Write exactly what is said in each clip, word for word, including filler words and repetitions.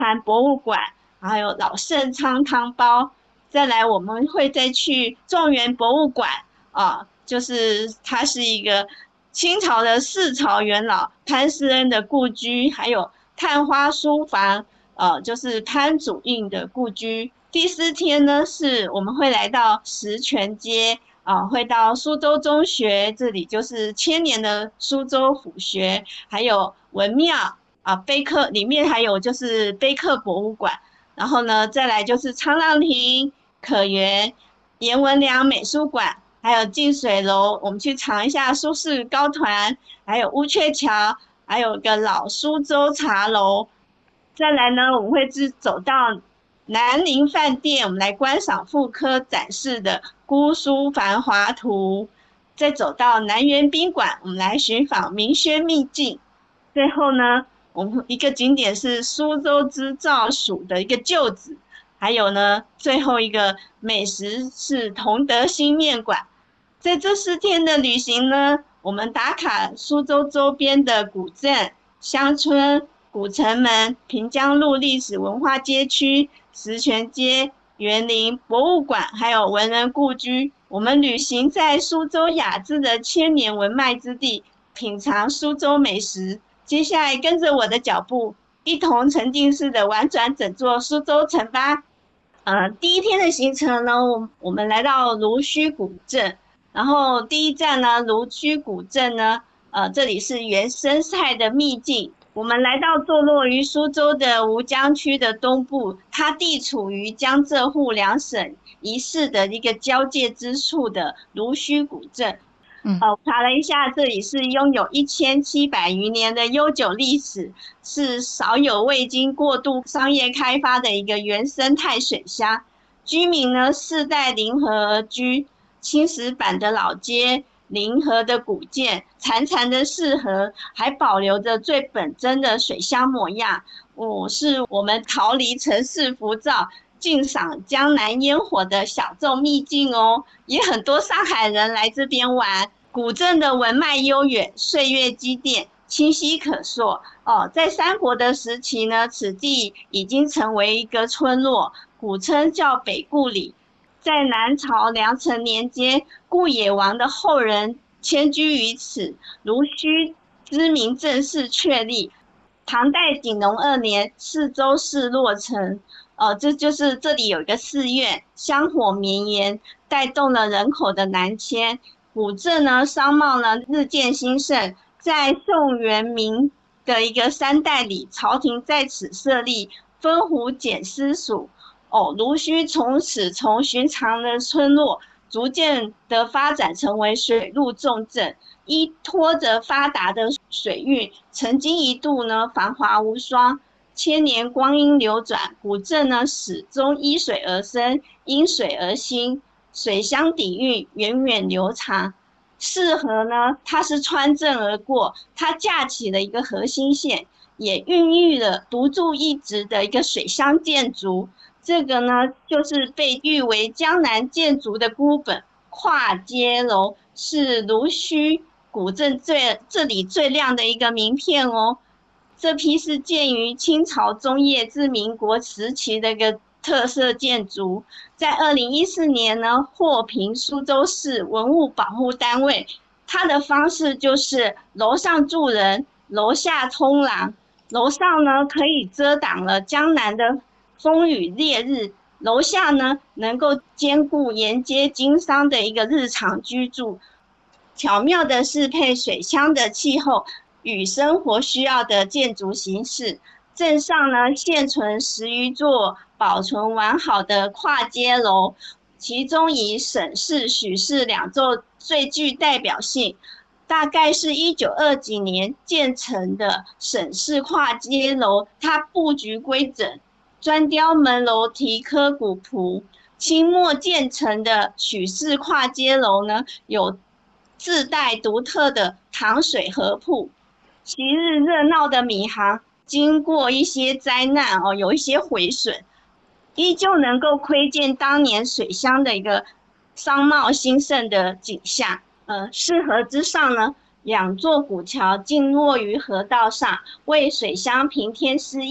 团博物馆，还有老盛昌汤包。再来我们会再去状元博物馆啊，就是它是一个清朝的四朝元老潘思恩的故居，还有探花书房，呃，就是潘祖印的故居。第四天呢，是我们会来到石泉街啊，会到苏州中学，这里就是千年的苏州府学，还有文庙啊，碑刻里面还有就是碑刻博物馆。然后呢，再来就是沧浪亭、可园、颜文良美术馆，还有近水楼，我们去尝一下苏式糕团，还有乌鹊桥，还有一个老苏州茶楼。再来呢，我们会是走到南宁饭店，我们来观赏复刻展示的姑苏繁华图。再走到南园宾馆，我们来寻访明轩秘境。最后呢，我们一个景点是苏州织造署的一个旧址，还有呢，最后一个美食是同德新面馆。在这四天的旅行呢，我们打卡苏州周边的古镇、乡村、古城门、平江路历史文化街区、石泉街、园林博物馆，还有文人故居。我们旅行在苏州雅致的千年文脉之地，品尝苏州美食。接下来跟着我的脚步，一同沉浸式的玩转整座苏州城吧。呃，第一天的行程呢，我我们来到芦须古镇，然后第一站呢，芦须古镇呢，呃，这里是原生态的秘境。我们来到坐落于苏州的吴江区的东部，它地处于江浙沪两省一市的一个交界之处的芦须古镇。 嗯。 呃，我查了一下，这里是拥有一千七百余年的悠久历史，是少有未经过度商业开发的一个原生态水乡。居民呢世代临河而居，青石板的老街、临河的古建、潺潺的市河，还保留着最本真的水乡模样。我、哦、是我们逃离城市浮躁，鉴赏江南烟火的小众秘境哦，也很多上海人来这边玩。古镇的文脉悠远，岁月积淀，清晰可溯。哦，在三国的时期呢，此地已经成为一个村落，古称叫北固里。在南朝梁陈年间，顾野王的后人迁居于此，如须知名正式确立。唐代景隆二年，泗州市落成。呃，这就是这里有一个寺院，香火绵延，带动了人口的南迁。古镇呢，商贸呢日渐兴盛，在宋元明的一个三代里，朝廷在此设立分湖检司署。哦，芦须从此从寻常的村落，逐渐的发展成为水陆重镇，依托着发达的水运，曾经一度呢繁华无双。千年光阴流转，古镇呢始终依水而生，因水而兴。水乡底蕴源远流长。市河呢，它是穿镇而过，它架起了一个核心线，也孕育了独树一帜的一个水乡建筑。这个呢，就是被誉为江南建筑的孤本跨街楼，是芦须古镇最这里最亮的一个名片哦。这批是建于清朝中叶至民国时期的一个特色建筑，在二零一四年呢获评苏州市文物保护单位。它的方式就是楼上住人，楼下通廊。楼上呢可以遮挡了江南的风雨烈日，楼下呢能够兼顾沿街经商的一个日常居住，巧妙的适配水乡的气候与生活需要的建筑形式。镇上呢现存十余座保存完好的跨街楼，其中以沈氏、许氏两座最具代表性。大概是一九二几年建成的沈氏跨街楼，它布局规整，砖雕门楼题刻古朴。清末建成的许氏跨街楼呢，有自带独特的糖水河铺。昔日热闹的米行，经过一些灾难哦，有一些毁损，依旧能够窥见当年水乡的一个商贸兴盛的景象。呃，市河之上呢，两座古桥静卧于河道上，为水乡平添诗意。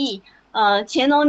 呃乾隆